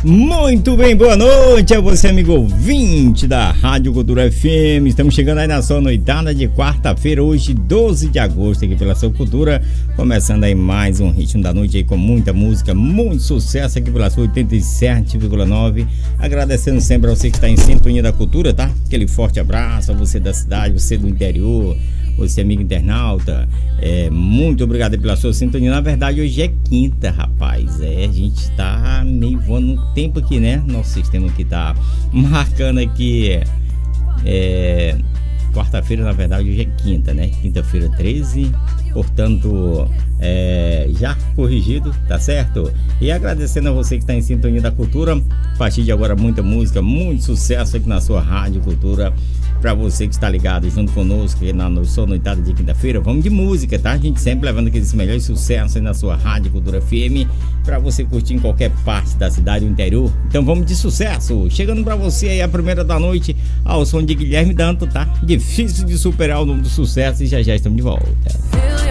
Muito bem, boa noite a você, amigo ouvinte da Rádio Cultura FM. Estamos chegando aí na sua noitada de quarta-feira, hoje 12 de agosto, aqui pela sua cultura. Começando aí mais um ritmo da noite aí com muita música, muito sucesso aqui pela sua 87,9. Agradecendo sempre a você que está em sintonia da cultura, tá? Aquele forte abraço a você da cidade, você do interior, você amigo internauta. Muito obrigado pela sua sintonia. Na verdade, hoje é quinta, rapaz. A gente tá meio voando no tempo aqui, né? Nosso sistema aqui tá marcando aqui. Quarta-feira, na verdade, hoje é quinta, né? Quinta-feira 13. Portanto, já corrigido, tá certo? E agradecendo a você que está em sintonia da cultura. A partir de agora, muita música, muito sucesso aqui na sua Rádio Cultura. Pra você que está ligado junto conosco aqui na sua noitada de quinta-feira, vamos de música, tá? A gente sempre levando aqueles melhores sucessos aí na sua Rádio Cultura FM, pra você curtir em qualquer parte da cidade ou interior. Então vamos de sucesso, chegando pra você aí a primeira da noite, ao som de Guilherme Danto, tá? Difícil de superar o nome do sucesso e já estamos de volta.